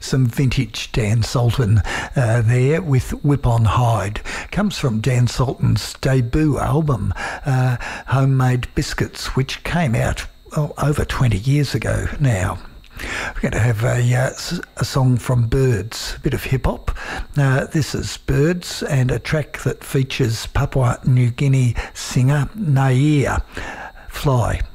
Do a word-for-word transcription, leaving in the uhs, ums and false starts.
Some vintage Dan Sultan uh, there with Whip on Hide. Comes from Dan Sultan's debut album, uh, Homemade Biscuits, which came out oh, over twenty years ago now. We're going to have a, uh, a song from Birds, a bit of hip-hop. Uh, this is Birds, and a track that features Papua New Guinea singer Nair. Fly.